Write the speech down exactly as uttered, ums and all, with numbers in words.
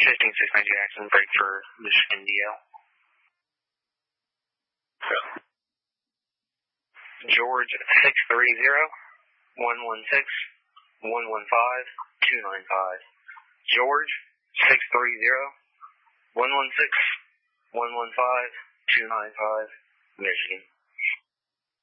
fifteen six nine Jackson, break for Michigan D L. George six three zero, one one six, one one five, two nine five. George six three zero, one one six, one one five, two nine five, Michigan.